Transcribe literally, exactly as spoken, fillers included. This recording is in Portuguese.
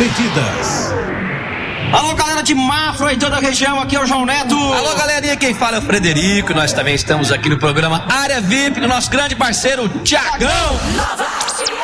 Despedidas. Alô, galera de Mafra e toda a região, aqui é o João Neto. Alô, galerinha, quem fala é o Frederico. Nós também estamos aqui no programa Área V I P com o nosso grande parceiro, Tiagão.